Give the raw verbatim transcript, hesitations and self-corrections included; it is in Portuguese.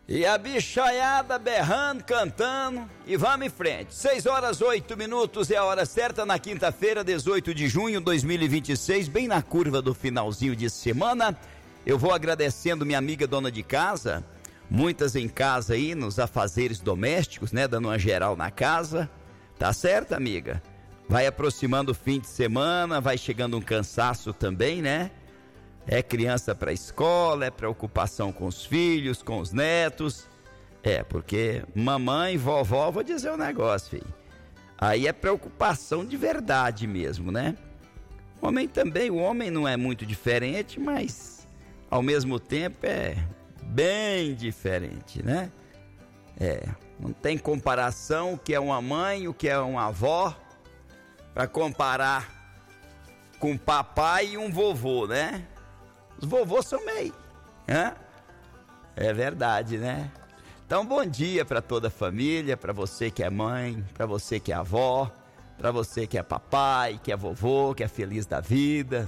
E a bichaiada berrando, cantando e vamos em frente. seis horas oito minutos é a hora certa na quinta-feira, dezoito de junho de dois mil e vinte e seis, bem na curva do finalzinho de semana. Eu vou agradecendo minha amiga dona de casa, muitas em casa aí nos afazeres domésticos, né, dando uma geral na casa. Tá certo, amiga? Vai aproximando o fim de semana, vai chegando um cansaço também, né? É criança para escola, é preocupação com os filhos, com os netos. É, porque mamãe, vovó, vou dizer um negócio, filho. Aí é preocupação de verdade mesmo, né? O homem também, o homem não é muito diferente, mas ao mesmo tempo é bem diferente, né? É, não tem comparação o que é uma mãe, o que é uma avó, para comparar com um papai e um vovô, né? Os vovôs são meio, né? É verdade, né? Então, bom dia para toda a família, para você que é mãe, para você que é avó, para você que é papai, que é vovô, que é feliz da vida,